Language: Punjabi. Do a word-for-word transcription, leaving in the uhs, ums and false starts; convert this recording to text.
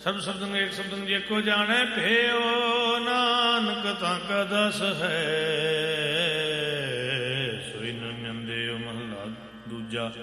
ਸਰਬ ਸ਼ਬਦੰ ਏਕ ਸ਼ਬਦੰ ਜੇਕੋ ਜਾਣੈ ਭੇਓ ਨਾਨਕ ਤਾਂ ਕਾ ਦਸ ਹੈ। ਸੋਈ ਨਿਰੰਜਨ ਦੇਵ ਮਹਲਾ ਦੂਜਾ।